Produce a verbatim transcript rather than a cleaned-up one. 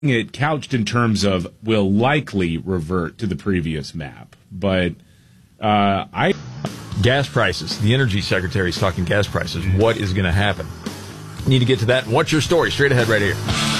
it couched in terms of will likely revert to the previous map. But uh, I... Gas prices. The Energy Secretary is talking gas prices. What is going to happen? Need to get to that. What's your story? Straight ahead right here.